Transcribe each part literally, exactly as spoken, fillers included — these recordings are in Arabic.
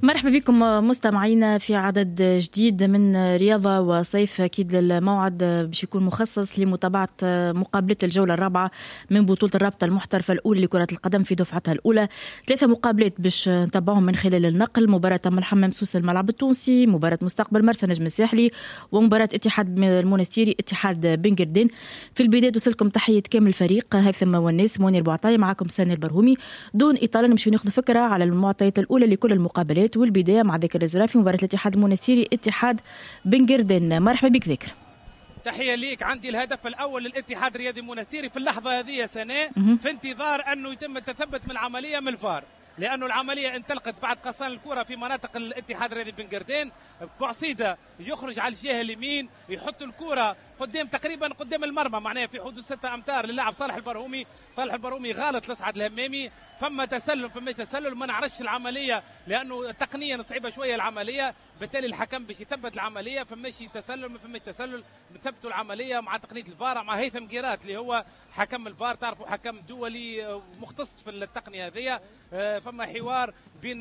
مرحبا بكم مستمعينا في عدد جديد من رياضة وصيف. أكيد الموعد باش يكون مخصص لمتابعة مقابلة الجولة الرابعة من بطولة الرابطة المحترفة الأولى لكرة القدم في دفعتها الأولى. ثلاثة مقابلات باش نتابعهم من خلال النقل: مباراة أم الحمام سوس الملعب التونسي، مباراة مستقبل مرسى نجم الساحلي، ومباراة اتحاد المنستيري اتحاد بن قردين. في البداية توصلكم تحية كامل الفريق، هيثم والناس، منير بوعطاي، معكم ساني البرهومي. دون إطالة نمشي ناخذ فكرة على المعطيات الأولى لكل المقابلات، والبداية مع ذكر الزرافي مباراة الاتحاد المنستيري اتحاد بن قردين. مرحبا بك ذكر. تحية ليك. عندي الهدف الأول للاتحاد الرياضي المنستيري في اللحظة هذه يا سناء، في انتظار أنه يتم التثبت من العملية من الفار، لأنه العملية انطلقت بعد قصان الكرة في مناطق الاتحاد الرياضي بن قردين. بوعصيدة يخرج على الجهة اليمين، يحط الكرة قدام تقريبا قدام المرمى، معناها في حدود ستة أمتار للاعب صالح البرهومي. صالح البرهومي غلط لسعد الهمامي، فما تسلل فما تسلل ما نعرفش العملية لأنه تقنيا صعيبة شوية العملية، بالتالي الحكم باش يثبت العملية. فماش تسلل ما فماش تسلل، نثبتوا العملية مع تقنية الفار مع هيثم قيرات اللي هو حكم الفار، تعرفوا حكم دولي مختص في التقنية هذه. فما حوار بين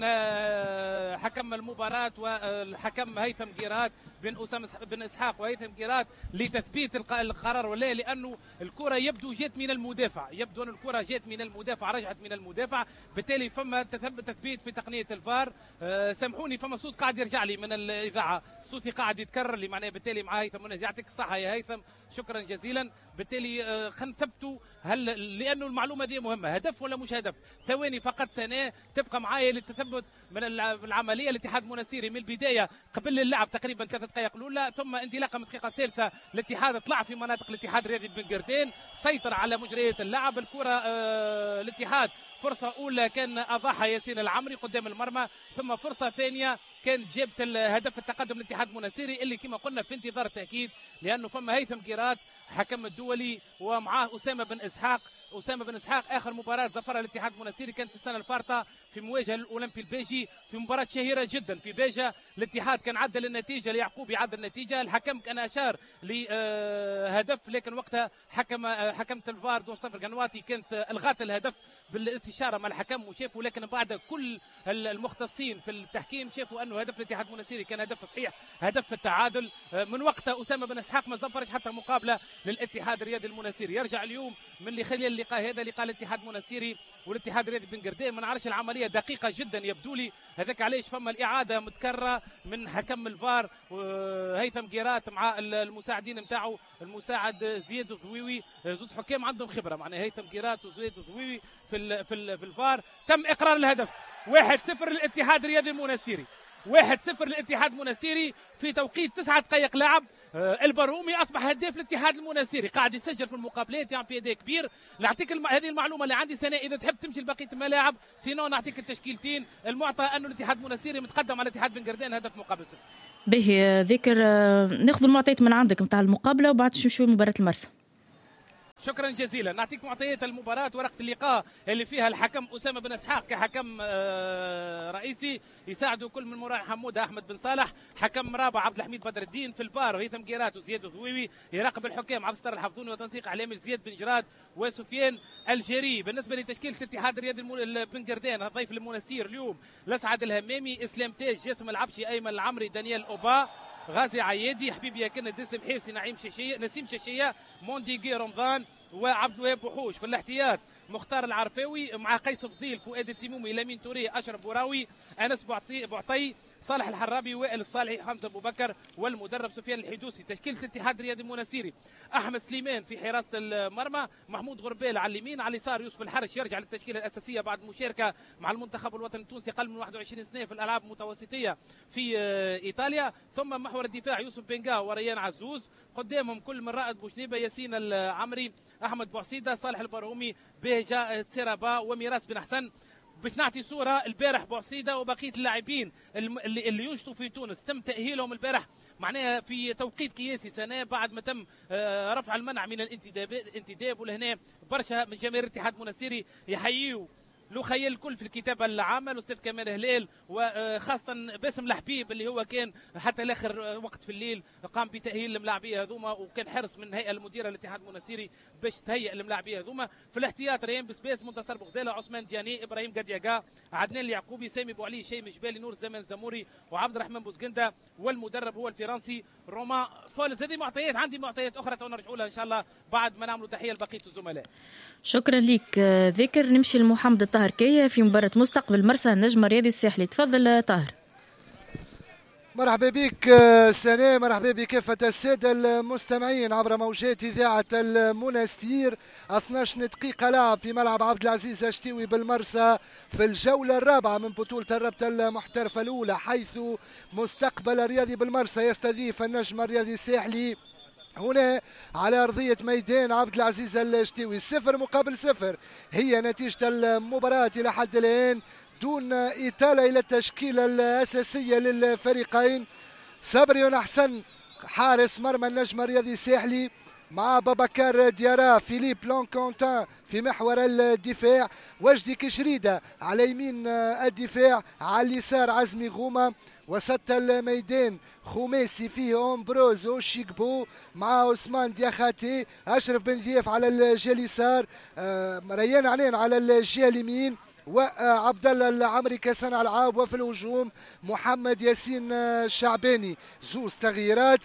حكم المباراة والحكم هيثم قيرات، بين أسامة بن إسحاق وهيثم قيرات لتثبيت القرار، ولا لأنه الكرة يبدو جات من المدافع، يبدو أن الكرة جات من المدافع، رجعت من المدافع، بالتالي فما تثبيت في تقنية الفار. سامحوني فما صوت قاعد يرجع لي من الإذاعة، صوتي قاعد يتكرر لي، معناه بالتالي مع هيثم. يعطيك الصحة يا هيثم، شكرا جزيلا. بالتالي خلينا نثبتوا هل لأنه المعلومة دي مهمة، هدف ولا مش هدف. ثواني فقط سنة تبقى معايا للتثبت من العملية. الاتحاد المنستيري من البداية قبل اللعب تقريبا ثلاثة دقائق الأولى، ثم انطلاقا من الدقيقة الثالثة الاتحاد طلع في مناطق الاتحاد الرياضي بن قردين، سيطر على مجريات اللعب. الكرة آه الاتحاد فرصة أولى كان أضاحها ياسين العمري قدام المرمى، ثم فرصة ثانية كانت جابت الهدف التقدم للاتحاد المنستيري اللي كما قلنا في انتظار التأكيد، لأنه فما هيثم قيرات حكم الدولي ومعاه أسامة بن إسحاق. أسامة بن إسحاق آخر مباراة ظفرها الاتحاد المنستيري كانت في السنة الفارطة في مواجهة الأولمبي البيجي، في مباراة شهيرة جدا في بيجا. الاتحاد كان عدل النتيجة ليعقوب يعدل النتيجة، الحكم كان أشار لهدف لكن وقتها حكم حكمة الفار مصطفى القنواطي كانت ألغت الهدف بالاستشارة مع الحكم وشافوا، لكن بعد كل المختصين في التحكيم شافوا أنه هدف الاتحاد المنستيري كان هدف صحيح، هدف التعادل. من وقتها أسامة بن إسحاق ما ظفرش حتى مقابلة للاتحاد الرياضي المنستيري. يرجع اليوم من اللي خلال اللقاء هذا لقاء الاتحاد المنستيري والاتحاد الرياضي بن قردين، ما نعرفش العمليه دقيقه جدا يبدو لي، هذاك علاش فما الاعاده متكرره من حكم الفار هيثم قيرات مع المساعدين نتاعو، المساعد زياد الضويوي، زوج حكام عندهم خبره، معناها هيثم قيرات وزياد الضويوي في ال في, ال في الفار. تم اقرار الهدف واحد صفر للاتحاد الرياضي المنستيري، واحد صفر للاتحاد المنستيري في توقيت تسعة دقائق لعب. البرهومي اصبح هداف الاتحاد المنستيري، قاعد يسجل في المقابلات، يعني في اداء كبير. نعطيك الم... هذه المعلومه اللي عندي سنه، اذا تحب تمشي لبقيه الملاعب سينو نعطيك التشكيلتين. المعطى انه الاتحاد المنستيري متقدم على الاتحاد بن قردين هدف مقابل صفر. به ذكر ناخذ المعطيات من عندك نتاع المقابله وبعد نمشيو لمباراه المرسى. شكرا جزيلا. نعطيك معطيات المباراة، ورقة اللقاء اللي فيها الحكم أسامة بن إسحاق كحكم رئيسي، يساعده كل من مراعي حمودة أحمد بن صالح، حكم رابع عبد الحميد بدر الدين، في الفار هيثم قيرات وزياد الضويوي، يراقب الحكام عبد الستار الحفظوني وتنسيق اعلامي زياد بن جراد وسفيان الجيري. بالنسبة لتشكيلة الاتحاد الرياضي بن قردين الضيف المنستير اليوم لسعد الهمامي، اسلام تاج، جاسم العبشي، ايمن العمري، دانيال اوبا، غازي عيادي، حبيب ياكن، دسم حيسي، نعيم شاشيه، نسيم شاشيه، مونديغي رمضان وعبد الوهاب وحوش. في الاحتياط مختار العرفاوي مع قيس فضيل، فؤاد التيمومي، لامين توري، اشرف بوراوي، انس بوعطي, بوعطي صالح الحرابي، وائل الصالحي، حمزه ابو بكر، والمدرب سفيان الحدوسي. تشكيله الاتحاد الرياضي المنستيري: احمد سليمان في حراسه المرمى، محمود غربيل على اليمين، على اليسار يوسف الحرش يرجع للتشكيله الاساسيه بعد مشاركه مع المنتخب الوطني التونسي قبل من واحد وعشرين سنه في الالعاب المتوسطيه في ايطاليا. ثم محور الدفاع يوسف بنقا وريان عزوز، قدامهم كل من رائد بوشنيبه، ياسين العمري، احمد بوعصيده، صالح البرهومي، بهجا سيرابا، وميراس بن حسن. باش نعطي صوره، البارح بوعصيده وبقيه اللاعبين اللي, اللي ينشطوا في تونس تم تاهيلهم البارح معناها في توقيت قياسي سنه بعد ما تم رفع المنع من الانتداب الانتداب ولهنا برشا من جماهير الاتحاد المنستيري يحييوا لخيل الكل في الكتابه العامه الاستاذ كمال هلال، وخاصه باسم الحبيب اللي هو كان حتى لاخر وقت في الليل قام بتاهيل الملاعبيه هذوما، وكان حرص من الهيئه المديره للاتحاد المنستيري باش تهيئ الملاعبيه هذوما. في الاحتياط ريان بسباس، منتصر بغزاله، عثمان دياني، ابراهيم قديقا، عدنان اليعقوبي، سامي بوعلي، شيمي جبالي، نور زمان زموري، وعبد الرحمن بوزقنده، والمدرب هو الفرنسي رومان فولز. هذه معطيات، عندي معطيات اخرى نرجعوا لها ان شاء الله بعد ما نعملوا تحيه لبقيه الزملاء. شكرا لك ذاكر. نمشي لمحمد الطاهر كيا في مباراة مستقبل مرسى النجم الرياضي الساحلي. تفضل طاهر. مرحبا بك سناء، مرحبا بكافة السادة المستمعين عبر موجات إذاعة المنستير. اثنتا عشرة دقيقة لعب في ملعب عبد العزيز الشتيوي بالمرسى في الجولة الرابعة من بطولة الرابطة المحترفة الأولى، حيث مستقبل الرياضي بالمرسى يستضيف النجم الرياضي الساحلي هنا على أرضية ميدان عبد العزيز الشتيوي. صفر مقابل صفر هي نتيجة المباراة إلى حد الآن، دون إطالة إلى التشكيلة الأساسية للفريقين. صبري أحسن حارس مرمى النجم الرياضي الساحلي، مع بابكار ديارا، فيليب لونكونتان في محور الدفاع، وجدي كشريدة على يمين الدفاع، على اليسار عزمي غومة، وسط الميدان خماسي فيه أمبروز وشيكبو مع عثمان دياخاتي، أشرف بن ذيف على الجهة اليسار، ريان عنين على الجهة اليمين، وعبد الله العمري كصانع العاب، وفي الهجوم محمد ياسين الشعباني. زوز تغييرات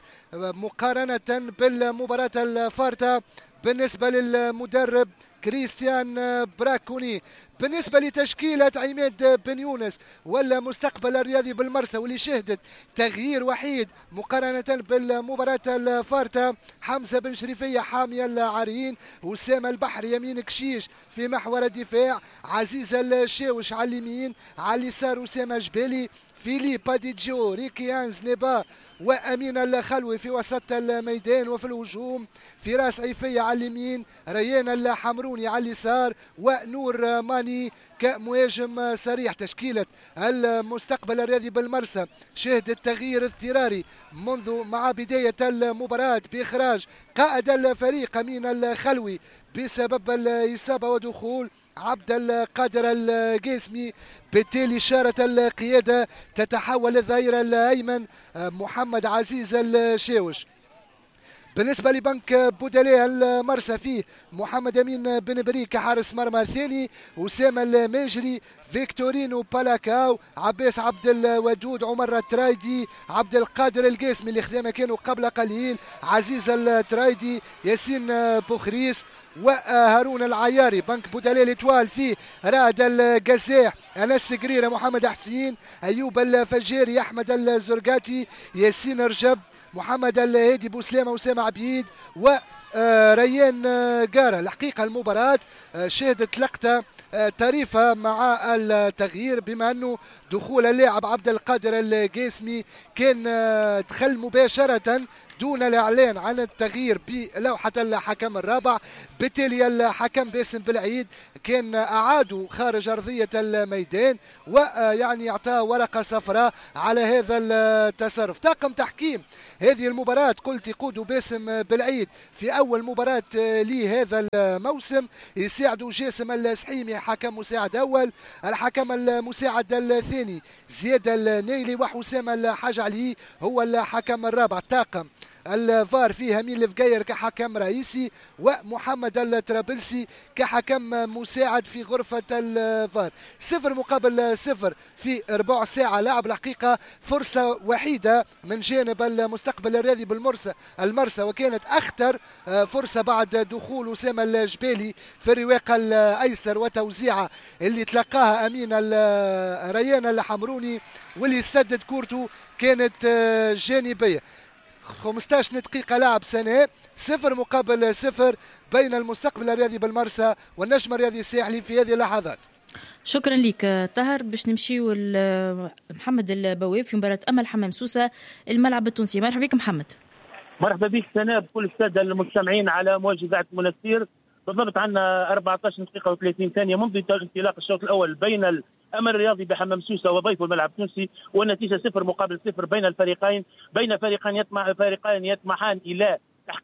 مقارنة بالمباراة الفارطة بالنسبة للمدرب كريستيان براكوني. بالنسبة لتشكيلة عماد بن يونس ولا مستقبل الرياضي بالمرسى، واللي شهدت تغيير وحيد مقارنة بالمباراة الفارطة، حمزة بن شريفية حامية العاريين، أسامة البحري يمين كشيش في محور الدفاع، عزيز الشاوش على اليمين، على اليسار أسامة جبالي، فيليب باديجو، ريكي أنز نيبا، وأمين الخلوي في وسط الميدان. وفي الهجوم فراس عيفية على اليمين، ريان الحمروني على اليسار، ونور ماني كمهاجم صريح. تشكيلة المستقبل الرياضي بالمرسى شهدت تغيير اضطراري منذ مع بداية المباراة بإخراج قائد الفريق أمين الخلوي بسبب الإصابة ودخول عبد القادر القاسمي، بالتالي إشارة القيادة تتحول للظهير الأيمن محمد عزيز الشاوش. بالنسبة لبنك بودلاء المرسى فيه محمد أمين بن بريك كحارس مرمى ثاني، أسامة الماجري، فيكتورينو بالاكاو، عباس عبد الودود، عمر الترايدي، عبد القادر القاسمي اللي خدمه كانوا قبل قليل، عزيز الترايدي، ياسين بوخريس، وهارون العياري. بنك بودلاء الاتوال فيه رائد القزاح، انس قريره، محمد حسين، ايوب الفجاري، احمد الزرقاتي، ياسين رجب، محمد الهادي بوسلامه، اسامه عبيد، و ريان قارة. الحقيقة المباراة شهدت لقطة طريفة مع التغيير، بما أنه دخول اللاعب عبد القادر القاسمي كان دخل مباشرة دون الإعلان عن التغيير بلوحة الحكم الرابع، بالتالي الحكم باسم بالعيد كان أعادوا خارج أرضية الميدان، ويعني أعطاه ورقة صفراء على هذا التصرف. طاقم تحكيم هذه المباراة قلت يقودوا باسم بالعيد في أول مباراة لي هذا الموسم، يساعدوا جاسم السحيمي حكم مساعد أول، الحكم المساعد الثاني زياد النيلي، وحسام الحاج علي هو الحكم الرابع. طاقم الفار فيه همين الفقير كحكم رئيسي، ومحمد الترابلسي كحكم مساعد في غرفة الفار. صفر مقابل صفر في ربع ساعة لعب. الحقيقة فرصة وحيدة من جانب المستقبل الرياضي بالمرسى المرسى، وكانت أخطر فرصة بعد دخول أسامة الجبالي في الرواق الأيسر وتوزيعة اللي تلقاها أمين ريان الحمروني، واللي سدد كورته كانت جانبية. خمسة عشر دقيقة لعب سنة، صفر مقابل صفر بين المستقبل الرياضي بالمرسى والنجم الرياضي الساحلي في هذه اللحظات. شكرا لك طاهر. باش نمشيو محمد البواب في مباراة أمل حمام سوسة الملعب التونسي. مرحبا بك محمد. مرحبا بك سناء، بكل السادة المستمعين على موجة إذاعة المنستير. بالضبط عندنا أربعة عشر دقيقة وثلاثين ثانية منذ انطلاق الشوط الأول بين الأمل الرياضي بحمام سوسة وضيفه الملعب التونسي، والنتيجة صفر مقابل صفر بين الفريقين، بين فريقين يطمح فريقين يطمحان إلى تحقيق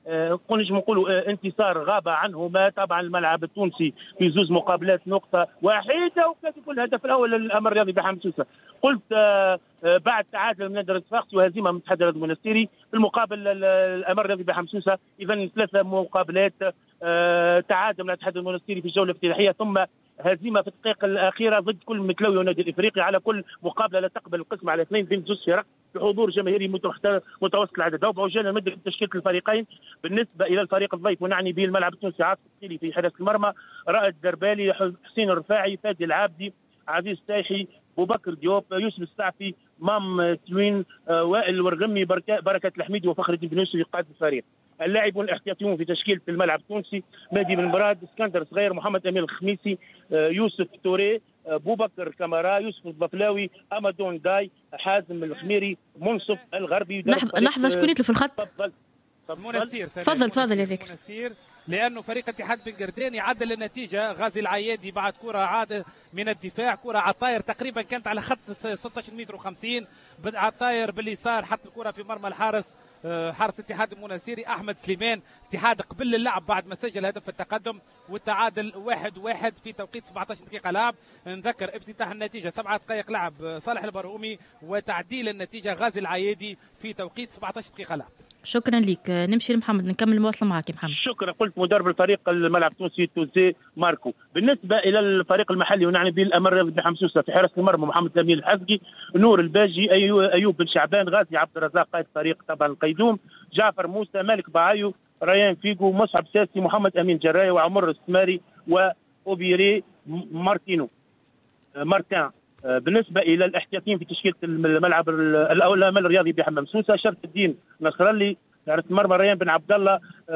نجم نقولوا انتصار غاب عنهما. طبعا الملعب التونسي في زوز مقابلات نقطه واحده، وكان يكون الهدف الاول للامر الرياضي بحمصوسه. قلت بعد تعادل من نادي الصفاقسي وهزيمه من الاتحاد الرياضي المنستيري، في المقابل الامر الرياضي بحمصوسه اذا ثلاثه مقابلات، تعادل من الاتحاد المنستيري في الجوله الافتتاحيه، ثم هزيمه في الدقائق الاخيره ضد كل مكلاوي والنادي الافريقي. على كل مقابله لا تقبل القسم على اثنين بين زوج فرق بحضور جماهيري متوسط العدد. وبعجاله مده تشكيله الفريقين بالنسبه الى الفريق الضيف ونعني به الملعب التونسي عاصم السقيلي في حراسه المرمى، رائد الدربالي، حسين الرفاعي، فادي العابدي، عزيز تايحي، ابو بكر ديوب، يوسف السعفي، مام سوين، آه، وائل الورغمي، بركه الحميدي وفخر الدين بن يوسف في قائد الفريق. اللاعبون الاحتياطيون في تشكيله الملعب التونسي: مهدي بن مراد، اسكندر صغير، محمد امين الخميسي، آه، يوسف توري، ابو بكر كامارا، يوسف الضفلاوي، امادون داي، حازم الخميري، منصف الغربي. لحظه لحظه شكون اللي في الخط؟ تفضل منسير. تفضل تفضل يا ذكر. منسير، لانه فريق اتحاد بن قردان يعدل النتيجه. غازي العيادي بعد كره عاد من الدفاع، كره على الطاير تقريبا كانت على خط ستة عشر متر وخمسين، على الطاير باليسار حط الكره في مرمى الحارس حارس الاتحاد المناسيري احمد سليمان. اتحاد قبل اللعب بعد ما سجل هدف التقدم والتعادل واحد واحد في توقيت سبعة عشر دقيقه لعب. نذكر افتتاح النتيجه سبعة دقائق لعب صالح البرهومي، وتعديل النتيجه غازي العيادي في توقيت سبعة عشر دقيقه لعب. شكرا لك. نمشي لمحمد نكمل المواصله معك يا محمد. شكرا. قلت مدرب الفريق الملعب التونسي توزي ماركو. بالنسبه الى الفريق المحلي ونعني به الامر الرياضي بحمصوسه، في حراسه المرمى محمد امين الحزقي، نور الباجي، ايوب بن شعبان، غازي عبد الرزاق قائد فريق طبعا القيدوم، جعفر موسى، مالك بعايو، ريان فيجو، مصعب ساسي، محمد امين جرايه، وعمر السماري، واوبيري مارتينو مارتان. بالنسبه الى الاحتياطيين في تشكيله الملعب الامل الرياضي بحمصوسه: شرف الدين نصر الله، حارس المرمى ريان بن عبد الله،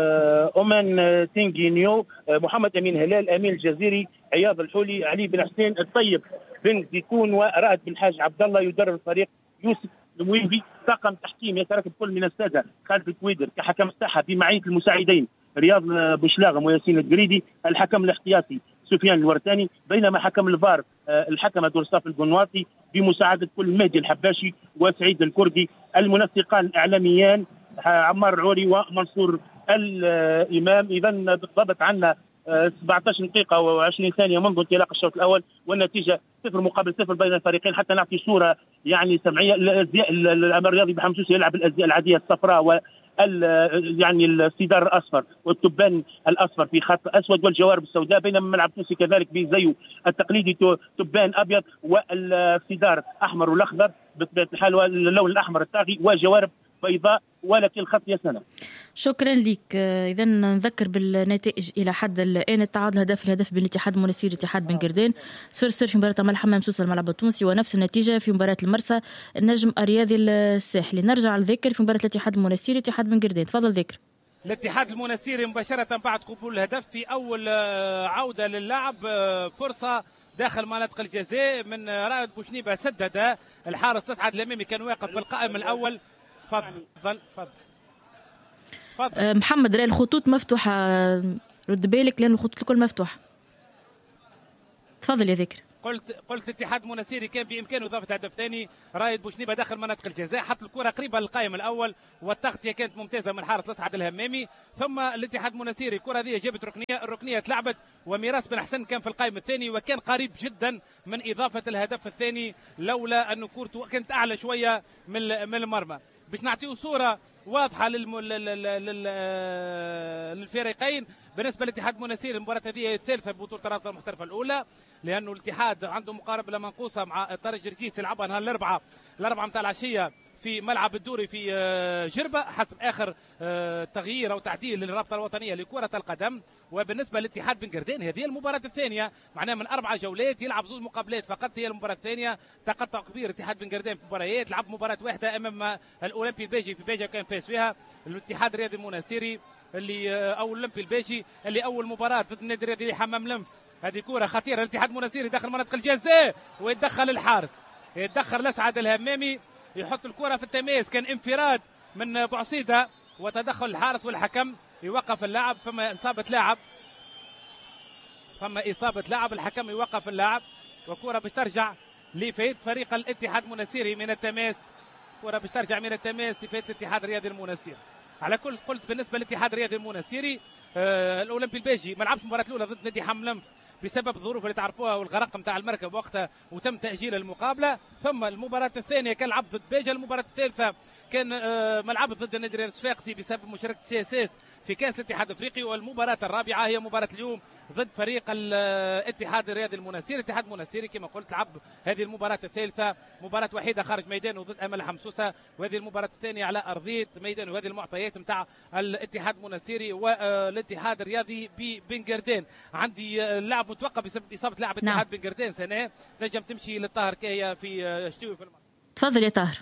اومان تينجينيو، محمد امين هلال، امين الجزيري، عياض الحولي، علي بن حسين، الطيب بن زيتون، ورائد بن حاج عبد الله. يدرب الفريق يوسف المويبي. طاقم تحكيم يتركب كل من الساده: خالد الكويدر كحكم الساحه بمعيه المساعدين رياض بوشلاغم وياسين الجريدي، الحكم الاحتياطي سفيان الورتاني، بينما حكم الفار الحكم دورصاف البنواطي بمساعده كل مهدي الحباشي وسعيد الكردي. المنسقان الاعلاميان عمار العوري ومنصور الامام. اذا بالضبط عندنا سبعة عشر دقيقة وعشرين ثانية منذ انطلاق الشوط الأول، والنتيجة صفر مقابل صفر بين الفريقين. حتى نعطي صورة يعني سمعية، الأمر الرياضي بحمصوسة يلعب الأزياء العادية الصفراء و يعني السيدار الاصفر والتبان الاصفر في خط اسود والجوارب السوداء، بينما الملعب التونسي كذلك بزيه التقليدي تبان ابيض والسيدار احمر والاخضر بطبيعه الحال واللون الاحمر الطاغي وجوارب بيضاء ولكن الخط يسنى. شكرا لك. اذا نذكر بالنتائج الى حد الان: التعادل هدف الهدف بين الاتحاد المنستيري والاتحاد بن قردان، صفر صفر في مباراه ملعب حمصوسه الملعب التونسي، ونفس النتيجه في مباراه المرسى النجم الرياضي الساحلي. نرجع لذكر في مباراه الاتحاد المنستيري والاتحاد بن قردان. تفضل ذكر. الاتحاد المنستيري مباشره بعد قبول الهدف في اول عوده للعب، فرصه داخل مناطق الجزاء من رائد بوشنيبه، سدد الحارس اسعد الامامي كان واقف في القائم الاول. تفضل تفضل تفضل محمد. الخطوط مفتوحه، رد بالك لان الخطوط الكل مفتوحه. تفضل يا ذكر. قلت قلت الاتحاد المنستيري كان بامكانه اضافه هدف ثاني. رايد بوشنيبه داخل مناطق الجزاء حط الكره قريبه للقائم الاول، والتغطيه كانت ممتازه من الحارس اسعد الهمامي. ثم الاتحاد المنستيري الكره هذه جابت ركنيه، الركنيه تلعبت وميراث بن حسن كان في القائم الثاني وكان قريب جدا من اضافه الهدف الثاني لولا انه كورته كانت اعلى شويه من من المرمى. باش نعطيو صوره واضحه للم... لل... للفريقين. بالنسبه للاتحاد المنستيري المباراه هذه الثالثه ببطوله الرابطه المحترفه الاولى، لانه الاتحاد عنده مقاربه منقوصه مع طارق جرجيس يلعبها نهار الاربعاء الاربعاء نتاع العشيه في ملعب الدوري في جربه حسب اخر تغيير او تعديل للرابطه الوطنيه لكره القدم. وبالنسبه للاتحاد بن قردان هذه المباراه الثانيه، معناها من اربع جولات يلعب زوج مقابلات فقط، هي المباراه الثانيه. تقطع كبير الاتحاد بن قردان في مباريات، لعب مباراه واحده امام الاولمبي البيجي في بيجا كان فاز فيها. الاتحاد الرياضي المنستيري اللي او الاولمبي البيجي اللي اول مباراه ضد النادي الرياضي حمام لنف، هذه كره خطيره. الاتحاد المنستيري داخل مناطق الجزاء ويتدخل الحارس، يتدخل الاسعد الهمامي يحط الكره في التماس، كان انفراد من بوعصيده وتدخل الحارس والحكم يوقف اللاعب. فما اصابه لاعب فما اصابه لاعب الحكم يوقف اللاعب، وكره باش ترجع لفايت فريق الاتحاد المنستيري من التماس. كره باش ترجع من التماس لفايت الاتحاد الرياضي المنستيري. على كل قلت بالنسبه للاتحاد الرياضي المنستيري آه الاولمبي البيجي ما لعبش المباراه الاولى ضد نادي حملمف بسبب الظروف اللي تعرفوها والغرق نتاع المركب وقتها وتم تاجيل المقابله. ثم المباراه الثانيه كان لعب ضد بيجا. المباراه الثالثه كان آه ملعب ضد النادي الرياضي الصفاقسي بسبب مشاركه سي اس اس في كاس الاتحاد الافريقي. والمباراه الرابعه هي مباراه اليوم ضد فريق الاتحاد الرياضي المنستيري. الاتحاد المنستيري كما قلت لعب هذه المباراه الثالثه مباراه وحيده خارج ميدانه ضد امل حمسوسه، وهذه المباراه الثانيه على ارضيه ميدان. وهذه المعطيات نتاع الاتحاد المنستيري والاتحاد الرياضي ببنغردان. عندي لاعب متوقع بسبب اصابه لاعب اتحاد نعم. بنغردان سنه تنجم تمشي للطاهر كاهيا في شتوي في المرة. تفضل يا طاهر.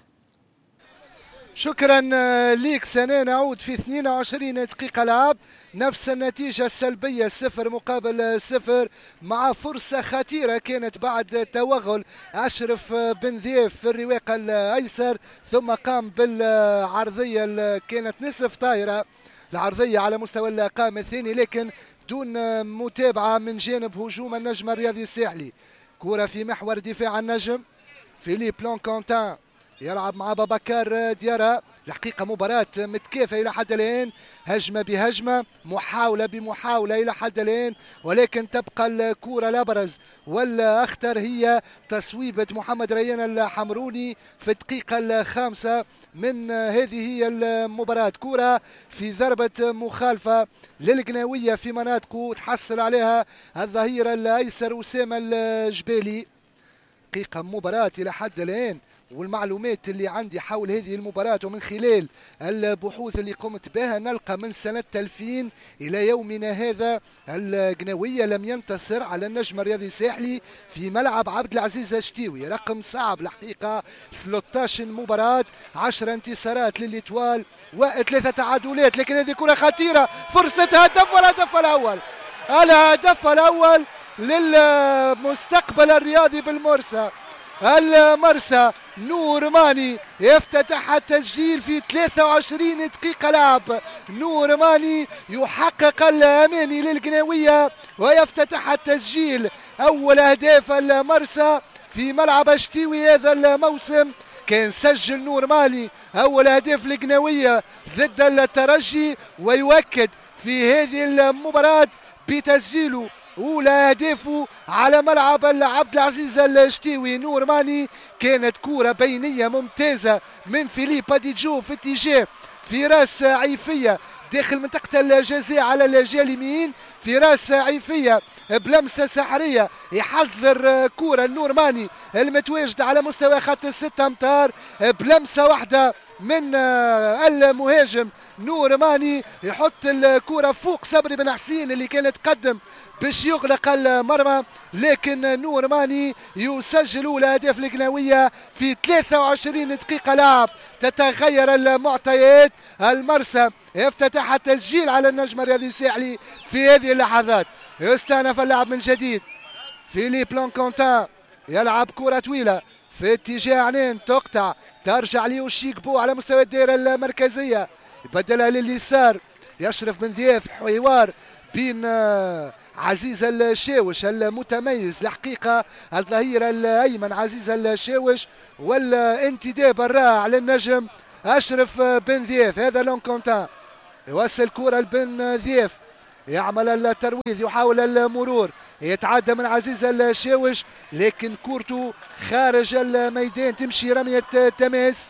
شكرا ليك سنة. نعود في اثنين وعشرين دقيقة لعب، نفس النتيجة السلبية صفر مقابل صفر، مع فرصة خطيرة كانت بعد توغل أشرف بن ذيف في الرواق الأيسر، ثم قام بالعرضية اللي كانت نصف طايرة، العرضية على مستوى القائم الثاني، لكن دون متابعة من جانب هجوم النجم الرياضي الساحلي. كرة في محور دفاع النجم، فيليب لونكونتان يلعب مع بابكار ديارا. الحقيقة مباراة متكافئة إلى حد الآن، هجمة بهجمة، محاولة بمحاولة إلى حد الآن، ولكن تبقى الكرة الأبرز والأخطر هي تصويبة محمد ريان الحمروني في الدقيقة الخامسة من هذه هي المباراة. كرة في ضربة مخالفة للقناوية في مناطقه، تحصل عليها الظهير الأيسر أسامة الجبالي. دقيقة مباراة إلى حد الآن، والمعلومات اللي عندي حول هذه المباراة ومن خلال البحوث اللي قمت بها نلقى من سنة ألفين إلى يومنا هذا القناوية لم ينتصر على النجم الرياضي الساحلي في ملعب عبد العزيز الشتيوي. رقم صعب الحقيقة، ثلاثة عشر مباراة، عشر انتصارات للإتوال وثلاثة تعادلات. لكن هذه كرة خطيرة، فرصة هدف والهدف الأول، الهدف الأول للمستقبل الرياضي بالمرسى. المرسى نور ماني يفتتح التسجيل في ثلاثة وعشرين دقيقة لعب. نور ماني يحقق الأماني للقناوية ويفتتح التسجيل. أول أهداف المرسى في ملعب شتيوي هذا الموسم كان سجل نور ماني أول أهداف القناوية ضد الترجي، ويؤكد في هذه المباراة بتسجيله أولى أهدافه على ملعب عبد العزيز الشتيوي. نور ماني كانت كرة بينية ممتازة من فيليب أديجو في اتجاه فراس عيفية داخل منطقة الجزاء على الجهة اليمين. فراس عيفية بلمسة سحرية يحضر كرة نور ماني المتواجد على مستوى خط الستة امتار، بلمسة واحدة من المهاجم نور ماني يحط الكرة فوق صبري بن حسين اللي كان يتقدم باش يغلق المرمى، لكن نور ماني يسجل أولى أهداف القناوية في ثلاثة وعشرين دقيقة لعب. تتغير المعطيات، المرسى يفتتح التسجيل على النجم الرياضي الساحلي في هذه اللحظات. يستأنف اللعب من جديد، فيليب لونكونتان يلعب كرة طويلة في اتجاه عنين تقطع، ترجع ليوشيك بو على مستوى الدائرة المركزية، يبدلها لليسار. يشرف بن ذيف حوار بين عزيز الشاوش المتميز الحقيقة الظهير الأيمن عزيز الشاوش والانتداب الرائع للنجم أشرف بن ذيف. هذا لونكونتان يوصل كرة لبن ذيف، يعمل الترويض، يحاول المرور، يتعدى من عزيز الشاوش لكن كورته خارج الميدان. تمشي رمية تماس،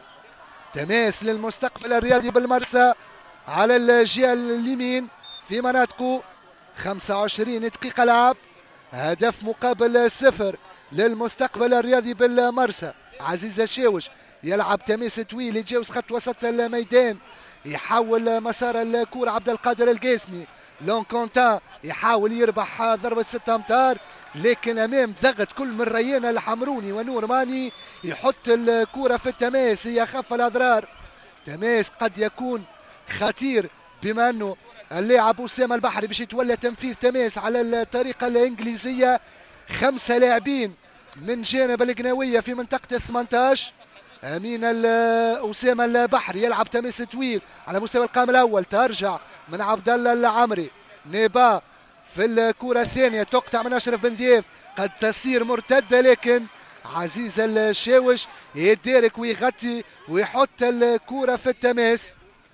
تماس للمستقبل الرياضي بالمرسى على الجهة اليمين في مناطقه. خمسة وعشرين دقيقة لعب، هدف مقابل صفر للمستقبل الرياضي بالمرسى. عزيز الشاوش يلعب تماس طويل يتجاوز خط وسط الميدان، يحول مسار الكرة عبد القادر القاسمي. لونكونتان يحاول يربح ضربة ستة امتار لكن امام ضغط كل من ريان الحمروني ونور ماني يحط الكرة في التماس، هي خف الاضرار. تماس قد يكون خطير بما انه اللاعب أسامة البحري باش يتولى تنفيذ تماس على الطريقة الإنجليزية. خمسة لاعبين من جانب القناوية في منطقة ثمانية عشر. أمين أسامة البحري يلعب تماس طويل على مستوى القائم الأول، ترجع من عبد الله العمري. نيبا في الكرة الثانية تقطع من أشرف بن ذيف، قد تصير مرتدة لكن عزيز الشاوش يدارك ويغطي ويحط الكرة في التماس.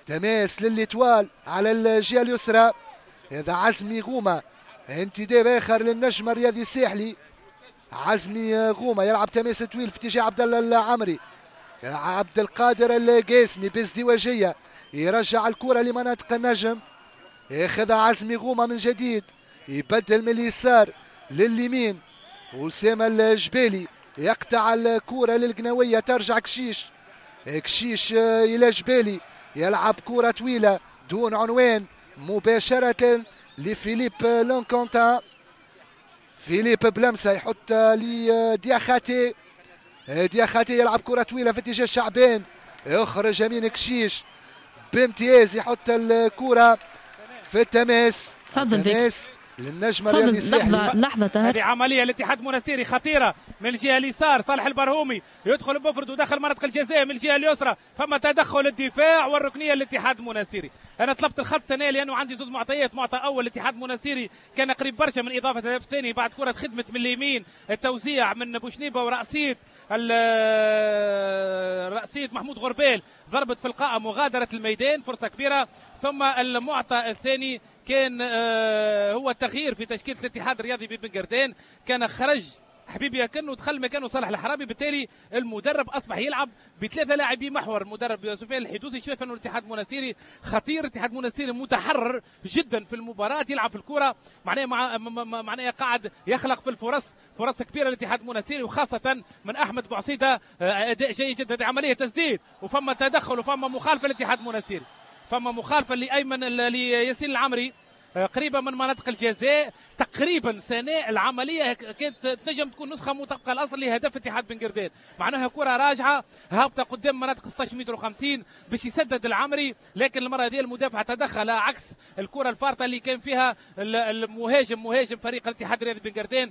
تماس للإتوال على الجهة اليسرى. هذا عزمي غومة، انتداب آخر للنجم الرياضي الساحلي. عزمي غومة يلعب تماس طويل في اتجاه عبد الله العمري. عبد القادر القاسمي بازدواجية يرجع الكرة لمناطق النجم. ياخذها عزمي غومة من جديد، يبدل من اليسار لليمين. أسامة الجبالي يقطع الكرة للقنوية، ترجع كشيش. كشيش إلى جبالي يلعب كرة طويلة دون عنوان مباشرة لفيليب لونكونتا. فيليب بلمسة يحط لدياخاتي. دياخاتي يلعب كرة طويلة في اتجاه شعبان، يخرج يمين كشيش بامتياز، يحط الكرة في التماس. تماس للنجم الرياضي الساحلي. لحظة هذه عملية الاتحاد المنستيري خطيرة من الجهة اليسار. صالح البرهومي يدخل بفرد ودخل منطقة الجزاء من الجهة اليسرى، فما تدخل الدفاع والركنية للاتحاد المنستيري. أنا طلبت الخط سنة لأنه عندي زوج معطيات. معطى أول الاتحاد المنستيري كان قريب برشا من إضافة الهدف الثاني بعد كرة خدمة من اليمين، التوزيع من بوشنيبة ورأسيد رأسيد محمود غربال ضربت في القائم وغادرت الميدان، فرصة كبيرة. ثم المعطى الثاني كان هو التغيير في تشكيلة الاتحاد الرياضي ببن قردان، كان خرج حبيبي يكن ودخل مكانه صالح الحرابي. بالتالي المدرب اصبح يلعب بثلاثه لاعبين محور. المدرب سفيان الحدوثي شاف انه الاتحاد المنستيري خطير، الاتحاد المنستيري متحرر جدا في المباراه، يلعب في الكره معناه مع معناه قاعد يخلق في الفرص فرص كبيره للاتحاد المنستيري، وخاصه من احمد بوعصيده اداء جيد جدا. هذه عمليه تسديد وفما تدخل وفما مخالفه للاتحاد المنستيري، فما مخالفه لايمن لياسين العمري قريبة من مناطق الجزاء تقريبا. سناء العملية كانت تنجم تكون نسخة مطابقة الأصل لهدف اتحاد بن قردان، معناها كرة راجعة هابطة قدام مناطق ستة عشر متر وخمسين باش يسدد العمري، لكن المرة هذه المدافع تدخل عكس الكرة الفارطة اللي كان فيها المهاجم مهاجم فريق الاتحاد الرياضي بن قردان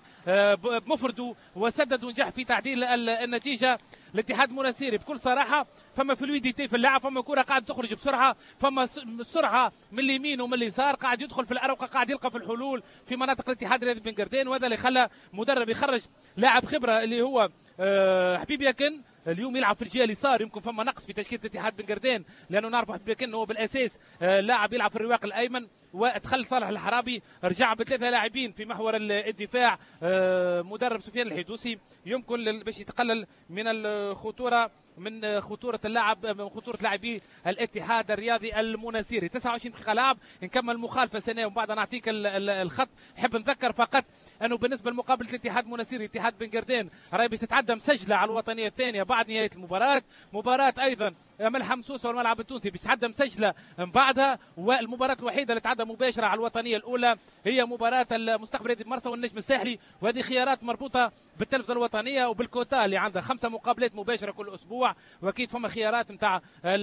بمفرده، وسدد ونجح في تعديل النتيجة. الاتحاد المنستيري بكل صراحة فما فلويديتي في اللعب، فما كرة قاعد تخرج بسرعة، فما سرعة من اليمين ومن اليسار، قاعد يدخل في الأروقة، قاعد يلقى في الحلول في مناطق الاتحاد الرياضي بن قردان، وهذا اللي خلى مدرب يخرج لاعب خبرة اللي هو أه حبيب يكن اليوم يلعب في الجهه اليسار. يمكن فما نقص في تشكيله الاتحاد بن قردان لانه نعرف حبيب يكن هو بالاساس أه لاعب يلعب في الرواق الايمن، وادخل صالح الحرابي، رجع بثلاثه لاعبين في محور الدفاع. أه مدرب سفيان الحدوثي يمكن باش يتقلل من الخطوره من خطورة اللاعب من خطورة لاعبي الاتحاد الرياضي المنستيري. تسعة وعشرين دقيقة لعب، نكمل مخالفة سنة وبعد نعطيك الخط. نحب نذكر فقط أنه بالنسبة لمقابلة الاتحاد المنستيري اتحاد بن قردان راهي باش تتعدى مسجلة على الوطنية الثانية بعد نهاية المباراة. مباراة أيضا ملحم سوسة والملعب التونسي باش تتعدى مسجلة من بعدها، والمباراة الوحيدة اللي تعدى مباشرة على الوطنية الأولى هي مباراة المستقبل نادي مرسى والنجم الساحلي، وهذه خيارات مربوطة بالتلفزة الوطنية وبالكوتا اللي عندها خمسة مقابلات مباشرة كل أسبوع، واكيد فما خيارات نتاع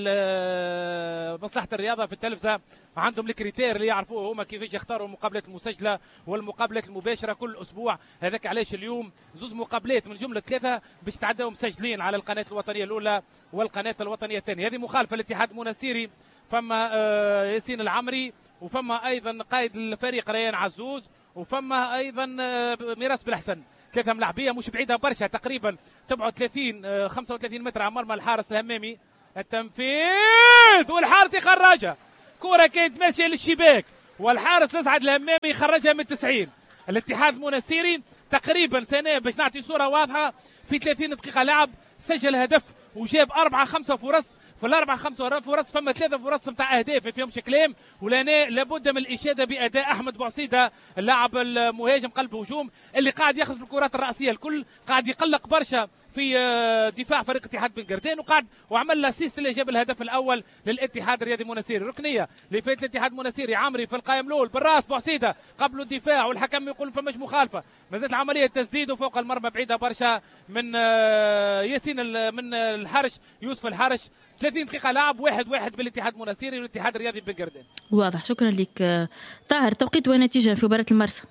مصلحه الرياضه في التلفزه عندهم الكريتير اللي يعرفوه هما كيفاش يختاروا المقابلات المسجله والمقابلات المباشره كل اسبوع. هذاك علاش اليوم زوز مقابلات من جمله ثلاثه باش تعداو مسجلين على القناه الوطنيه الاولى والقناه الوطنيه الثانيه. هذه مخالفه الاتحاد المنستيري، فما ياسين العمري وفما ايضا قائد الفريق ريان عزوز وفما ايضا ميراس بالحسن، ثلاثة ملاعبية مش بعيدة برشا، تقريبا تبعد ثلاثين خمسة وثلاثين متر على مرمى الحارس الهمامي. التنفيذ والحارس يخرجها، كرة كانت ماشية للشباك والحارس نسعد الهمامي يخرجها من تسعين. الاتحاد المنستيري تقريبا سنة باش نعطي صورة واضحة في ثلاثين دقيقة لعب سجل هدف وجاب أربعة خمسة فرص، في الأربعة خمسة فرص فما ثلاثة فرص نتاع أهداف ما فيهمش كلام. ولنا لابد من الإشادة بأداء أحمد بوعصيدة اللاعب المهاجم قلب هجوم اللي قاعد ياخذ في الكرات الرأسية الكل، قاعد يقلق برشا في دفاع فريق اتحاد بن قردان، وقاعد وعمل اسيست اللي جاب الهدف الأول للاتحاد الرياضي المنستيري. ركنية لفات الاتحاد المنستيري، عمري في القائم الأول بالراس بوعصيدة قبل الدفاع والحكم يقول فماش مخالفة، مازالت العملية تسديد وفوق المرمى بعيدة برشا من ياسين من الحرش يوسف الحرش. ثلاثين دقيقة لعب، واحد واحد بالاتحاد المنستيري والاتحاد الرياضي بن قردان. واضح، شكرا لك طاهر. توقيت ونتيجة في مباراة المرسى؟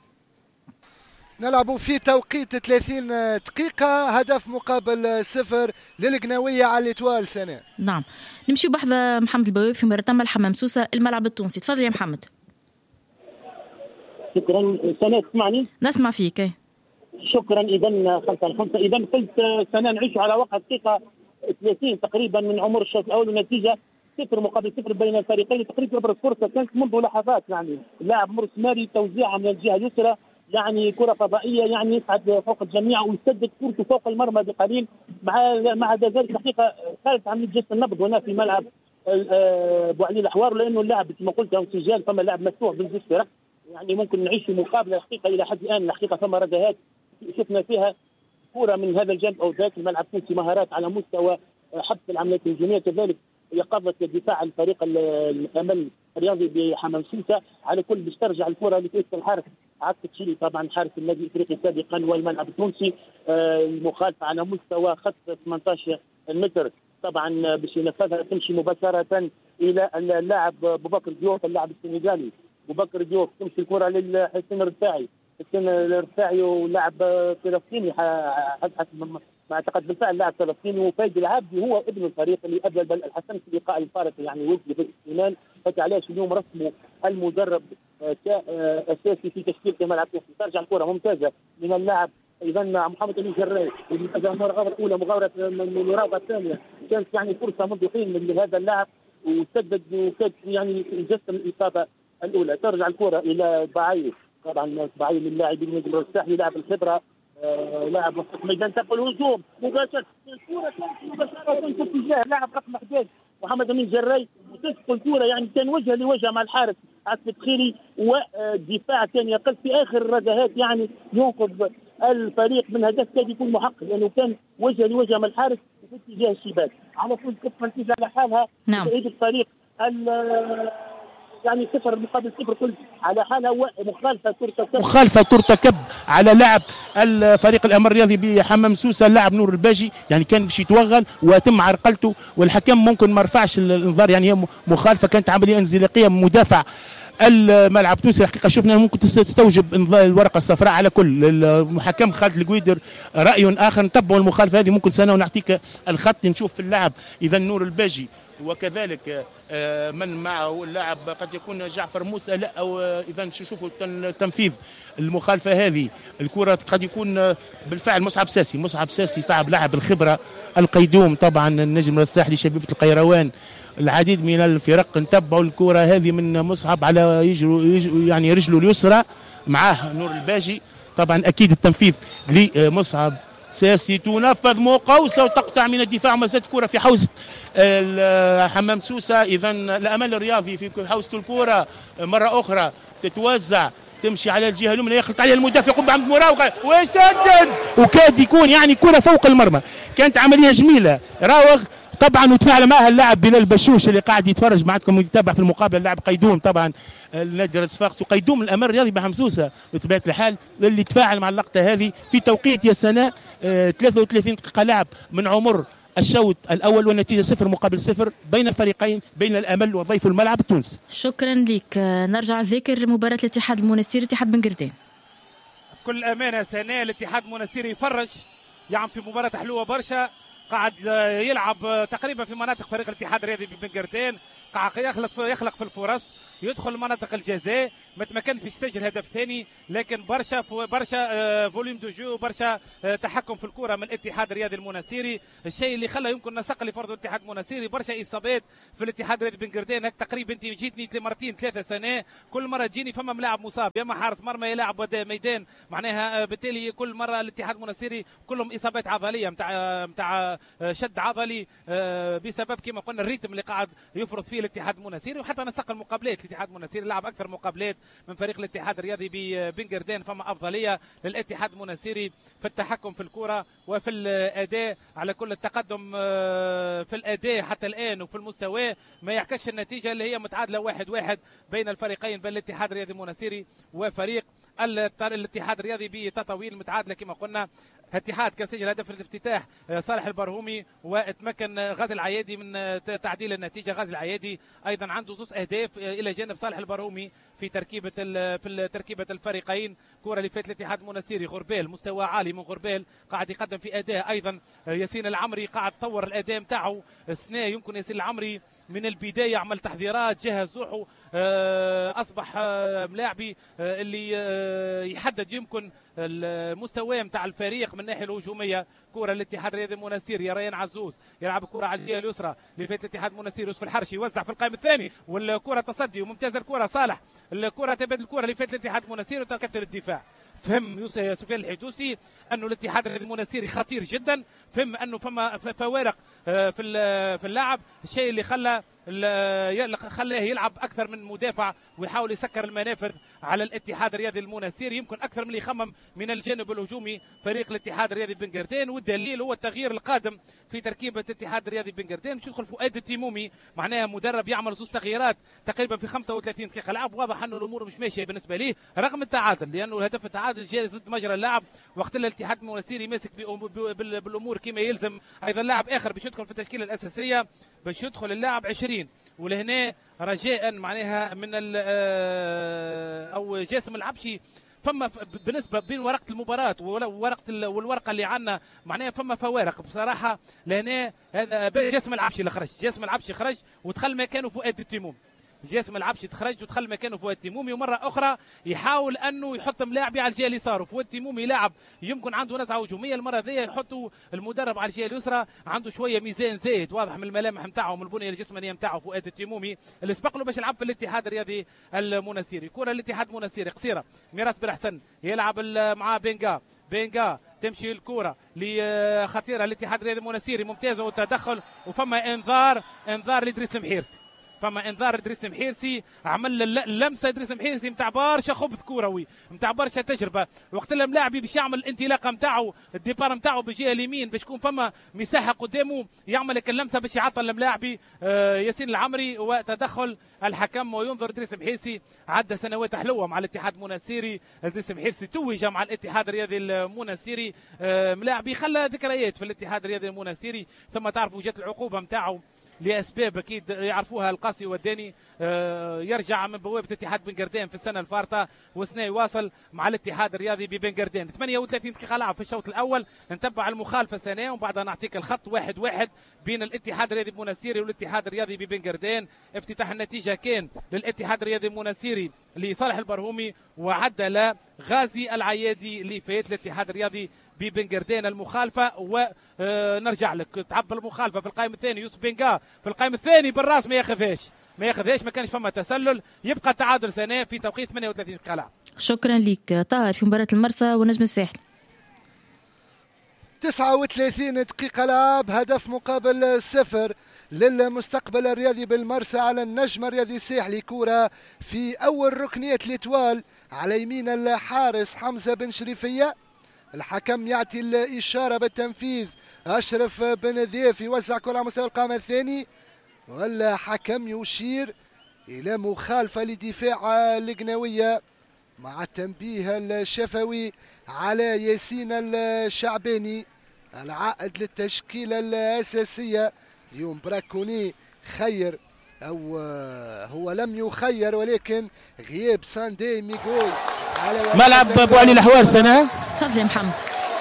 نلعب في توقيت ثلاثين دقيقة، هدف مقابل صفر للقناوية على الإتوال سنة. نعم، نمشي بحث محمد البواب في مباراة ملحم ممسوسة الملعب التونسي. تفضل يا محمد. شكرا سنة، تسمعني؟ نسمع فيك. شكرا. إذا خمسة خمسة إذا قلت سنة نعيش على وقت دقيقة ثلاثين تقريبا من عمر الشوط الأول، والنتيجة صفر مقابل صفر بين الفريقين. تقريبا تبرز فرصه كانت منذ لحظات، يعني اللاعب مرس ماري توزيعها من الجهه اليسرى، يعني كره فضائيه يعني يصعد فوق الجميع ويسدد كرته فوق المرمى بقليل. مع مع ذلك الحقيقه خارج عمليه جس النبض هنا في ملعب ابو علي الحوار، لانه اللاعب كما قلت انسجام، فما لاعب مفتوح بالجسر، يعني ممكن نعيش مقابله الحقيقه الى حد الان. الحقيقه فما رجعات شفنا فيها كره من هذا الجانب او ذاك، الملعب التونسي مهارات على مستوى حبس العمليات الهجوميه، كذلك يقظه دفاع الفريق الامل الرياضي بحمام سوسه. على كل باش ترجع الكره لكيس الحارس عكس تشيلي، طبعا حارس النادي الافريقي سابقا والملعب التونسي، المخالفه على مستوى خط ثمانية عشر متر، طبعا باش ينفذها تمشي مباشره الى اللاعب ابو بكر ديوف اللاعب السنغالي. ابو بكر ديوف تمشي الكره لحسين الرفاعي، حسين الرفاعي ولاعب فلسطيني حسب ما اعتقد بالفعل لاعب فلسطيني، وفايد العابدي هو ابن الفريق اللي ادى الحسن في اللقاء الفارق، يعني وجد في الاستئنان، فعلاش اليوم رسمه المدرب كاساسي في تشكيل الملعب. ترجع الكره ممتازه من اللاعب اذا محمد امين جراي، المغامره الاولى مغامره من المراوغه الثانيه، كانت يعني فرصه منذ حين لهذا اللاعب وسدد وكاد يعني يجسم الاصابه الاولى. ترجع الكره الى بعيد، طبعا بعيد من لاعبين النجم الساحلي لاعب الخبره، آه لاعب وسط ميدان تبقى الهجوم مباشره، الكره كانت مباشره في اتجاه لاعب رقم احد عشر محمد امين جراي، وتدخل الكره يعني كان وجه لوجه مع الحارس عسف تخيلي، والدفاع كان يقل في اخر الرجعات، يعني ينقذ الفريق من هدف كاد يكون محقق، لانه كان وجه لوجه مع الحارس في اتجاه الشباك. على كل كفه نتيجه على حالها، نعم تعيد الفريق يعني صفر مقابل صفر كل على حالها، ومخالفه ترتكب مخالفه ترتكب على لاعب الفريق الامر الرياضي بحمام سوسه اللاعب نور الباجي، يعني كان باش يتوغل وتم عرقلته، والحكم ممكن ما رفعش الانذار، يعني هي مخالفه كانت عمليه انزلاقيه من مدافع الملعب التونسي. الحقيقه شفنا ممكن تستوجب الورقه الصفراء. على كل المحكم خالد القويدر راي اخر، نتبعوا المخالفه هذه ممكن سنه ونعطيك الخط نشوف في اللاعب اذا نور الباجي، وكذلك من معه اللاعب قد يكون جعفر موسى، لا او اذا نشوفوا تنفيذ المخالفه هذه. الكره قد يكون بالفعل مصعب ساسي، مصعب ساسي تعب لاعب الخبره القيدوم، طبعا النجم الساحلي شبيبه القيروان، العديد من الفرق نتبعوا الكره هذه من مصعب على يجرو يعني رجله اليسرى، معاه نور الباجي، طبعا اكيد التنفيذ لمصعب ساسي، تنفذ مقوسه وتقطع من الدفاع، ومسات كره في حوزه حمام سوسه. اذا الامل الرياضي في حوزه الكره مره اخرى تتوزع تمشي على الجهه اليمنى، يخلط عليها المدافع يقوم بعمل مراوغه ويسدد، وكاد يكون يعني كره فوق المرمى. كانت عمليه جميله، راوغ طبعا وتفاعل معها اللاعب بلال بشوش اللي قاعد يتفرج معكم ويتابع في المقابله، اللاعب قيدوم طبعا النادي رد صفاقس وقيدوم الامر الرياضي بحمسوسه بطبيعه الحال، اللي تفاعل مع اللقطه هذه في توقيت يا سناء آه ثلاثة وثلاثين دقيقه لعب من عمر الشوط الاول، والنتيجه صفر مقابل صفر بين الفريقين، بين الامل وضيف الملعب التونسي. شكرا لك. نرجع نذكر مباراه الاتحاد المنستيري اتحاد بن قردان. بكل امانه سناء الاتحاد المنستيري يفرج، يعني في مباراه حلوه برشا، قاعد يلعب تقريبا في مناطق فريق الاتحاد الرياضي بن قردان، قاعد يخلق في يخلق في الفرص، يدخل مناطق الجزاء، ما تمكنش باش يسجل هدف ثاني، لكن برشا برشا فوليوم دو جو، برشا تحكم في الكره من الاتحاد الرياضي المنستيري، الشيء اللي خلى يمكن نسق لفرض الاتحاد المنستيري. برشا اصابات في الاتحاد الرياضي بن قردان، هك تقريبا انت جيتني مرتين ثلاثه سنه، كل مره تجيني فما ملاعب مصاب، يا اما حارس مرمى يا لاعب ميدان، معناها بالتالي كل مره الاتحاد المنستيري كلهم اصابات عضليه نتاع نتاع شد عضلي بسبب كما قلنا الريتم اللي قاعد يفرض فيه الاتحاد المنستيري. وحتى نسق المقابلات الاتحاد المنستيري لعب اكثر مقابلات من فريق الاتحاد الرياضي بن قردان، فما افضليه للاتحاد المنستيري في التحكم في الكره وفي الاداء. على كل التقدم في الاداء حتى الان وفي المستوى ما يحكش النتيجه اللي هي متعادله واحد واحد بين الفريقين، بين الاتحاد الرياضي المنستيري وفريق الاتحاد الرياضي بتطاويل متعادله. كما قلنا الاتحاد كان سجل هدف الافتتاح صالح البرهومي، وتمكن غازي العيادي من تعديل النتيجه. غازي العيادي ايضا عنده زوج اهداف الى جانب صالح البرهومي في تركيبه في تركيبه الفريقين. كره اللي فات الاتحاد المنستيري، غربال مستوى عالي من غربال قاعد يقدم في اداء، ايضا ياسين العمري قاعد طور الاداء نتاعو سنه. يمكن ياسين العمري من البدايه عمل تحضيرات، جهز روحه، اصبح ملاعبي اللي يحدد يمكن المستوى نتاع الفريق من الناحيه الهجوميه. كره الاتحاد الرياضي المنستيري، ريان عزوز يلعب الكره على الجهه اليسرى لفات الاتحاد المنستيري، يوسف الحرشي يوزع في القائم الثاني والكره تصدي وممتازه الكره صالح، الكره تبادل الكره لفات الاتحاد المنستيري وتكتل الدفاع. فهم سفيان الحدوسي انه الاتحاد الرياضي المنستيري خطير جدا، فهم انه فما فوارق في في اللعب، الشيء اللي خلى خلاه يلعب اكثر من مدافع ويحاول يسكر المنافذ على الاتحاد الرياضي المنستيري، يمكن اكثر من اللي يخمم من الجانب الهجومي فريق الاتحاد الرياضي بن قردان. والدليل هو التغيير القادم في تركيبه الاتحاد الرياضي بن قردان، باش يدخل فؤاد التيمومي، معناها مدرب يعمل زوج تغييرات تقريبا في خمسة وثلاثين دقيقه لعب. واضح انه الامور مش ماشيه بالنسبه ليه رغم التعادل، لانه الهدف التعادل جاء ضد مجرى اللعب، وقت الاتحاد المنستيري ماسك بالامور كما يلزم. ايضا لاعب اخر باش يدخل في التشكيله الاساسيه، باش يدخل اللاعب عشرين، ولهنا رجاء معناها من او جاسم العبشي فما بالنسبه بين ورقه المباراه وورقه والورقه اللي عندنا معناها فما فوارق بصراحه. لهنا هذا جاسم العبشي اللي خرج، جاسم العبشي خرج ودخل مكانه فؤاد التيمومي، جاسم العبشي تخرج ودخل مكانه فؤاد التيمومي، ومره اخرى يحاول انه يحط ملاعبي على الجهه اليسار، وفؤاد التيمومي لاعب يمكن عنده نزعه هجوميه، المره ذي يحطوا المدرب على الجهه اليسرى، عنده شويه ميزان زايد واضح من الملامح نتاعه ومن البنيه الجسمانيه نتاعه فؤاد التيمومي اللي سبق له باش يلعب في الاتحاد الرياضي المنستيري. كره الاتحاد المنستيري قصيره، ميراس بن حسن يلعب مع بنغا، بنغا تمشي الكره لخطيره الاتحاد الرياضي المنستيري ممتازه والتدخل، وفما انذار انذار لادريس المحيرسي، فما انذار ادريس المحيرسي، عمل اللمسه ادريس المحيرسي نتاع برشا خبث كروي نتاع برشا تجربه، وقت اللي الملاعبي باش يعمل الانطلاقه نتاعو الديبار نتاعو بالجهه اليمين باش يكون فما مساحه قدامه يعمل لك اللمسه باش يعطل الملاعبي آه ياسين العمري، وتدخل الحكم وينظر ادريس المحيرسي. عدى سنوات حلوه مع الاتحاد المنستيري، ادريس المحيرسي توج مع الاتحاد الرياضي المنستيري، آه ملاعبي خلى ذكريات في الاتحاد الرياضي المنستيري، ثم تعرفوا جات العقوبه نتاعو لاسباب اكيد يعرفوها القاسي والداني، يرجع من بوابه اتحاد بن قردان في السنه الفارطه وسنه يواصل مع الاتحاد الرياضي ببن قردان. ثمانية وثلاثين دقيقه لعب في الشوط الاول، نتبع المخالفه سنه ومن بعدها نعطيك الخط واحد واحد بين الاتحاد الرياضي المنستيري والاتحاد الرياضي ببن قردان. افتتاح النتيجه كان للاتحاد الرياضي المنستيري لصالح البرهومي، وعدل غازي العيادي لفئات الاتحاد الرياضي ببن قردان المخالفه. ونرجع لك تعب المخالفه في القائم الثاني، يوسف بنغا في القائم الثاني بالراس ما ياخذهاش ما ياخذهاش ما كانش فما تسلل، يبقى التعادل سنه في توقيت ثمانية وثلاثين دقيقه لعب. شكرا لك طاهر. في مباراه المرسى والنجم الساحلي تسعة وثلاثين دقيقه لعب، هدف مقابل صفر للمستقبل الرياضي بالمرسى على النجم الرياضي الساحلي. كرة في أول ركنية الإتوال على يمين الحارس حمزة بن شريفية، الحكم يعطي الإشارة بالتنفيذ، أشرف بن ذيف يوزع كرة على مستوى القائم الثاني، والحكم يشير إلى مخالفة لدفاع القناوية مع التنبيه الشفوي على ياسين الشعباني العائد للتشكيلة الأساسية. اليوم براكوني خير أو هو لم يخير، ولكن غياب ساندي ميغوي على ملعب ابو علي الحوار سنه. تفضل يا محمد.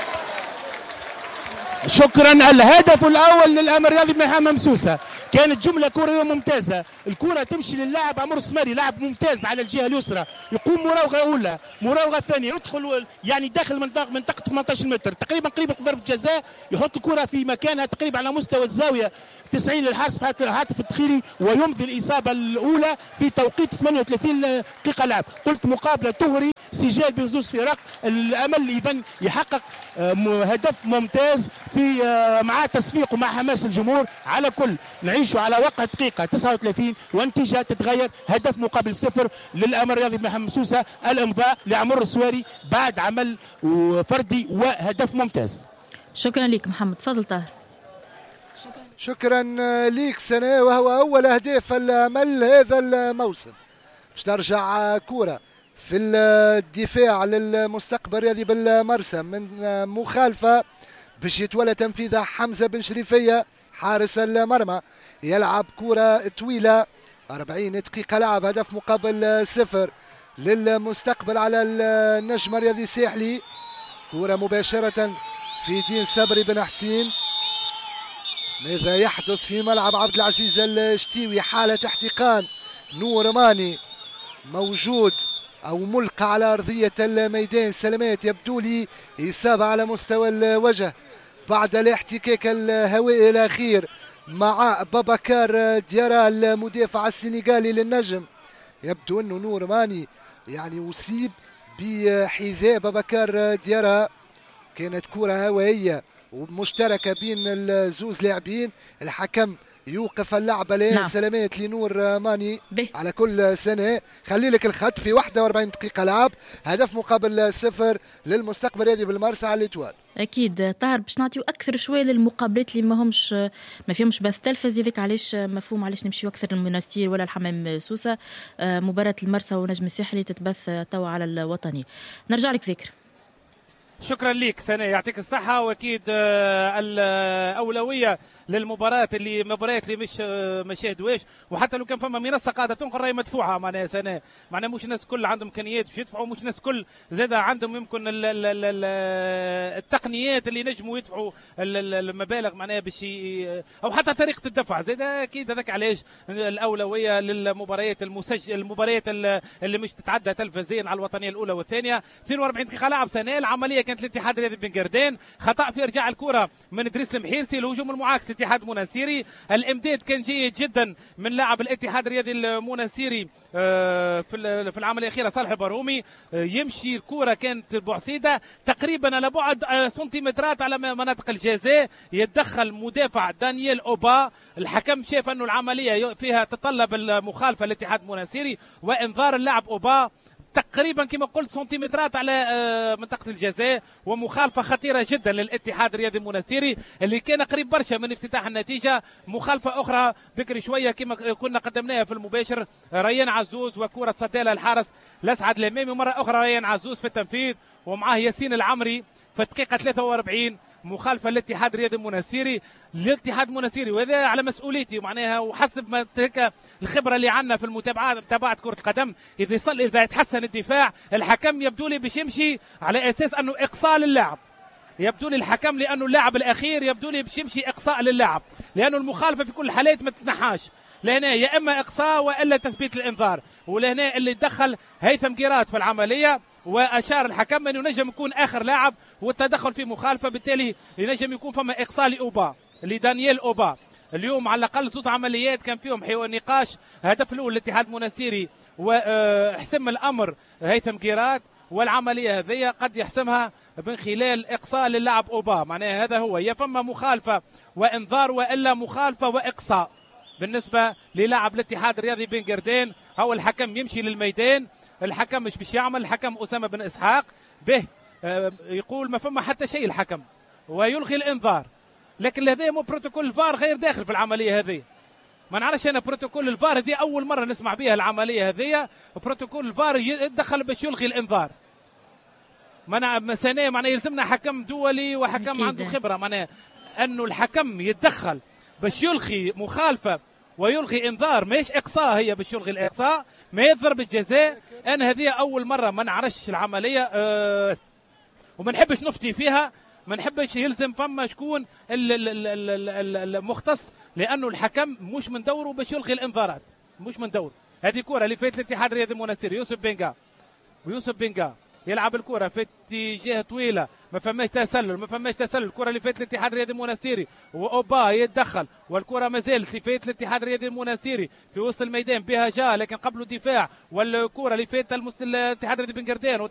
شكرا. الهدف الاول للامر الرياضي بن حمام سوسه، كانت جمله كرويه ممتازه، الكره تمشي للاعب عمرو السماري، لاعب ممتاز على الجهه اليسرى، يقوم مراوغه اولى مراوغه ثانيه، يدخل يعني داخل منطقه منطقه ثمانية عشر متر تقريبا قريبه ضربه جزاء، يحط الكره في مكانها تقريبا على مستوى الزاويه تسعين للحارس هاتف الدخيلي، ويمضي الاصابه الاولى في توقيت ثمانية وثلاثين دقيقه لعب. قلت مقابله تغري سجال بين زوج فرق، الامل اذا يحقق هدف ممتاز في مع تصفيق ومع حماس الجمهور. على كل نعيشوا على وقع دقيقه تسعة وثلاثين والنتيجه تتغير، هدف مقابل صفر للامر الرياضي بن حمام سوسه، الامضاء لعمر السواري بعد عمل فردي وهدف ممتاز. شكرا لك محمد. تفضل طاهر. شكرا ليك سنة، وهو أول أهداف الأمل هذا الموسم. باش ترجع كرة في الدفاع للمستقبل الرياضي بالمرسى من مخالفة باش يتولى تنفيذها حمزة بن شريفية حارس المرمى، يلعب كرة طويلة. أربعين دقيقة لعب، هدف مقابل صفر للمستقبل على النجم الرياضي الساحلي. كرة مباشرة في دين صبري بن حسين. ماذا يحدث في ملعب عبد العزيز الشتيوي؟ حالة احتقان. نور ماني موجود أو ملقى على أرضية الميدان. سلامات يبدو لي إصابة على مستوى الوجه بعد الاحتكاك الهوائي الأخير مع بابكار ديارا المدافع السنغالي للنجم. يبدو أنه نور ماني يعني أصيب بحذاء بابكار ديارا، كانت كرة هوائية ومشتركة بين الزوز لاعبين. الحكم يوقف اللعبة الآن. نعم. سلامات لنور ماني بي. على كل سنة. خلي لك الخط في واحد وأربعين دقيقة لعب، هدف مقابل صفر للمستقبل الرياضي بالمرسى على الإتوال. اكيد طاهر باش نعطيو اكثر شويه للمقابلات اللي ما همش ما فيهمش بث تلفزي، هذيك علاش مفهوم علاش نمشيو اكثر للمنستير ولا الحمام سوسه. مباراه المرسى ونجم الساحلي تتبث توا على الوطني. نرجع لك ذكر. شكرا لك سنة، يعطيك الصحة. واكيد الأولوية للمباراة اللي مباريات اللي مش ما شاهدوهاش، وحتى لو كان فما منصة قاعدة تنقل راهي مدفوعة معناها سنة، معناها مش الناس الكل عندهم إمكانيات باش يدفعوا، مش الناس الكل زاد عندهم يمكن ال ال ال التقنيات اللي نجموا يدفعوا المبالغ معناها باش أو حتى طريقة الدفع زاد. أكيد هذاك علاش الأولوية للمباريات المسجل المباريات اللي مش تتعدى تلفزيا على الوطنية الأولى والثانية. اثنين وأربعين دقيقة لعب سنة. العملية كانت الاتحاد الرياضي بن قردان، خطأ في إرجاع الكرة من إدريس المحيرسي. الهجوم المعاكس الاتحاد المنستيري، الإمداد كان جيد جدا من لاعب الاتحاد الرياضي المنستيري في في العملية الأخيرة صالح البارومي. يمشي الكرة كانت بعصيدة تقريبا على بعد سنتيمترات على مناطق الجزاء، يتدخل مدافع دانييل أوبا. الحكم شاف أنه العملية فيها تطلب المخالفة للاتحاد المنستيري وإنذار اللاعب أوبا تقريبا كما قلت سنتيمترات على منطقة الجزاء، ومخالفة خطيرة جدا للاتحاد الرياضي المنستيري اللي كان قريب برشا من افتتاح النتيجة. مخالفة أخرى بكري شوية كما كنا قدمناها في المباشر، ريان عزوز وكرة صدالة الحارس لسعد الأمامي، ومرة أخرى ريان عزوز في التنفيذ ومعه ياسين العمري في الدقيقة ثلاثة وأربعين. مخالفة للاتحاد الرياضي المنستيري للاتحاد المنستيري، وهذا على مسؤوليتي معناها وحسب ما تلك الخبره اللي عندنا في المتابعه متابعه كره القدم. اذا يصل اذا يتحسن الدفاع الحكم يبدو لي باش يمشي على اساس انه اقصاء للاعب، يبدو لي الحكم لانه اللاعب الاخير يبدو لي باش يمشي اقصاء للاعب، لانه المخالفه في كل الحالات ما تتنحاش لهنا، يا اما اقصاء والا تثبيت الانذار. ولهنا اللي دخل هيثم قيراط في العمليه، واشار الحكم انه نجم يكون اخر لاعب والتدخل في مخالفه، بالتالي ينجم يكون فما اقصاء لاوبا لدانييل اوبا. اليوم على الاقل زوج عمليات كان فيهم حوار نقاش، هدف الاول الاتحاد المنستيري وحسم الامر هيثم قيراط، والعمليه هذه قد يحسمها من خلال اقصاء للاعب اوبا. معناها هذا هو، يا فما مخالفه وانذار والا مخالفه واقصاء. بالنسبه للاعب الاتحاد الرياضي بن قردان هو الحكم يمشي للميدان، الحكم مش باش يعمل، الحكم اسامه بن اسحاق به يقول ما فما حتى شيء الحكم ويلغي الانذار، لكن هذا مو بروتوكول الفار غير داخل في العمليه هذه. ما نعرفش انا بروتوكول الفار هذه اول مره نسمع بها العمليه هذه، بروتوكول الفار يتدخل باش يلغي الانذار. ما سنه معناه يلزمنا حكم دولي وحكم عنده خبره، معناه انه الحكم يتدخل باش يلغي مخالفه ويلغي انذار، ماهيش اقصاء، هي باش يلغي الاقصاء ما يضرب الجزاء. انا هذه اول مره ما نعرفش العمليه أه وما نحبش نفتي فيها، ما نحبش يلزم فما شكون المختص، لانه الحكم مش من دوره باش يلغي الانذارات، مش من دوره. هذه كره اللي فاتت الاتحاد الرياضي المنستيري، يوسف بنقا ويوسف بنقا يلعب الكره في اتجاه طويله، ما فماش تسلل ما فماش تسلل. الكره اللي فاتت الاتحاد الرياضي المنستيري واوبا يتدخل، والكره ما زالت اللي فاتت الاتحاد الرياضي المنستيري في وسط الميدان بها جاء، لكن قبله دفاع. والكره اللي فاتت الاتحاد الرياضي بن قردان